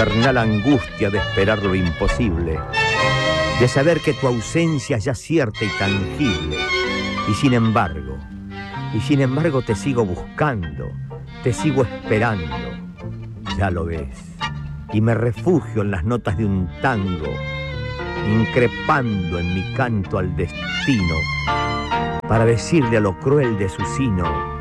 infernal angustia de esperar lo imposible, de saber que tu ausencia es ya cierta y tangible. Y sin embargo te sigo buscando, te sigo esperando. Ya lo ves. Y me refugio en las notas de un tango, increpando en mi canto al destino, para decirle a lo cruel de su sino: